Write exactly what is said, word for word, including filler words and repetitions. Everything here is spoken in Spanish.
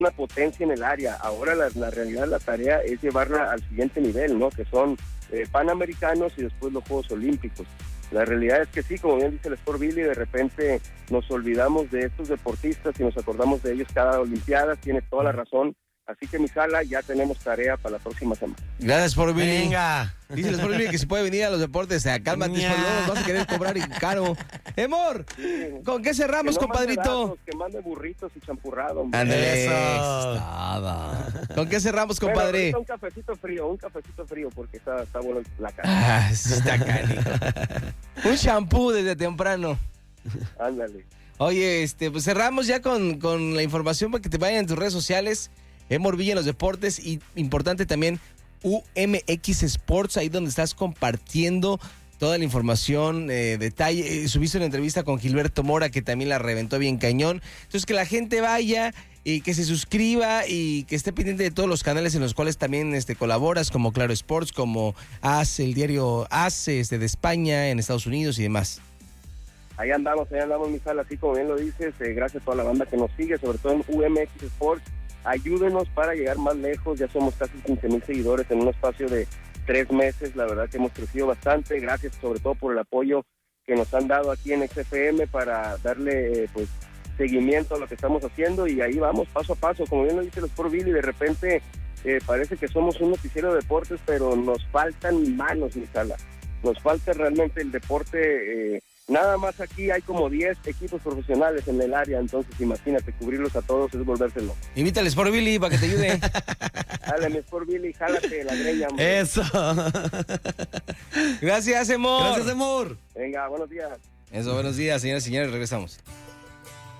una potencia en el área. Ahora la, la realidad, la tarea es llevarla al siguiente nivel, ¿no? Que son eh, Panamericanos y después los Juegos Olímpicos. La realidad es que sí, como bien dice el Sport Billy, de repente nos olvidamos de estos deportistas y nos acordamos de ellos cada Olimpiada, tiene toda la razón. Así que, mi Sala, ya tenemos tarea para la próxima semana. Gracias, Sport Billy. Venga. Dice el Sport Billy que se puede venir a los deportes. Cálmate, Sport Billy, no vas a querer cobrar y caro. Emor, Sí. ¿con qué cerramos, Que no mande compadrito? datos, que mande burritos y champurrado, hombre. Ándale. Eso. Eso es todo. ¿Con qué cerramos, Bueno, compadre? ahorita un cafecito frío, un cafecito frío, porque está, está bueno la casa. Ah, sí está canijo. Un shampoo desde temprano. Ándale. Oye, este, pues cerramos ya con, con la información para que te vayan en tus redes sociales. Emor Villa en los deportes y importante también U M X Sports, ahí donde estás compartiendo toda la información, eh, detalle. Eh, subiste una entrevista con Gilberto Mora que también la reventó bien cañón. Entonces que la gente vaya y que se suscriba y que esté pendiente de todos los canales en los cuales también este, colaboras, como Claro Sports, como A C, el diario A C este, de España, en Estados Unidos y demás. Ahí andamos, ahí andamos, mi Sala, así como bien lo dices. Eh, gracias a toda la banda que nos sigue, sobre todo en U M X Sports. Ayúdenos para llegar más lejos, ya somos casi quince mil seguidores en un espacio de tres meses, la verdad que hemos crecido bastante, gracias sobre todo por el apoyo que nos han dado aquí en X F M para darle eh, pues seguimiento a lo que estamos haciendo y ahí vamos paso a paso, como bien lo dice el Sport Billy, de repente eh, parece que somos un noticiero de deportes, pero nos faltan manos, mi Sala, nos falta realmente el deporte. eh, Nada más aquí hay como diez equipos profesionales en el área, entonces imagínate, cubrirlos a todos es volvérselo. Invita al Sport Billy para que te ayude. Dale, mi Sport Billy, jálate la greña, hombre. Eso. Gracias, Emor. Gracias, amor. Venga, buenos días. Eso, buenos días, señoras y señores, regresamos.